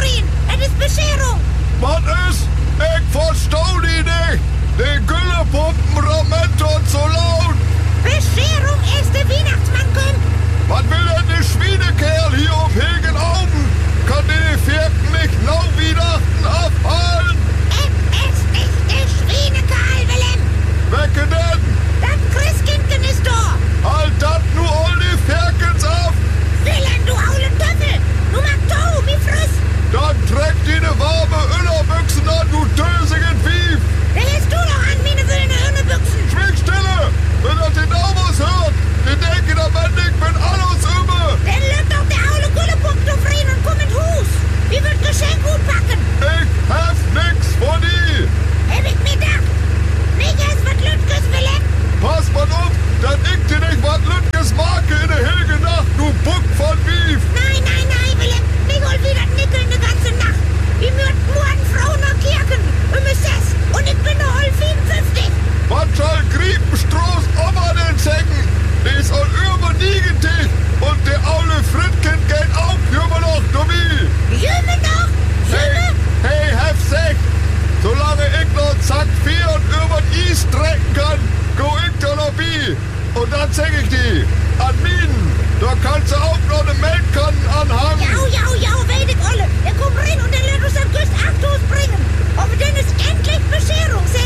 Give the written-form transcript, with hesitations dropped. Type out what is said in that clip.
Frin, es ist Bescherung. Was ist? Ich versteh die nicht. Die Güllepumpen rammettern so laut. Bescherung ist der Weihnachtsmann kommt. Was will denn der Schwienekerl hier auf Hegenaugen? Kann die Vierten nicht lau Weihnachten abhalten? Es ist nicht der Schweinekerl, Willem. Wecke denn? Das Christkindchen ist da. Halt dat nu all die Ferkens ab. Willem, du aule Töffel. Du mag Tau, wie friss. Dann trägt die ne warme Öllerbüchsen an, du dösigen Vieh. Da hältst du doch an, meine Wühlne Hühnebüchsen. Schwieg stille! Wenn er den Autos hört, die denken am Ende, ich bin alles über. Dann löt doch der aule Gullepump, du Frin, und komm in Hus. Wie wird Geschenk gut packen? Ich hab nix von die. Hab ich mir gedacht. Nicht erst was Lütges, Willem. Pass mal auf, dann ich dir nicht was Lütges Marke in der Helge Nacht, du Buck von Wief. Nein, Willem. Mich hol wieder Nickeln die ganze Nacht. Die mürt morgen Frauen und Kirchen. Im Sess. Und ich bin noch hol 54. Was soll Griepenstroß Oma denn schenken? Die ist all überniegend und der aule Frittkind geht auch immer noch, Dummi. Jümme noch? Hey, Hefsek! Solange ich noch Zack 4 und über die Eis strecken kann, go ich da noch bi. Und dann zeig ich die. An Minen, da kannst du auch noch eine Melkkanne anhangen. Ja, weet ik, Olle. Der kommt rein und der lädt uns am Küst 8 bringen. Aber dann ist endlich Bescherung,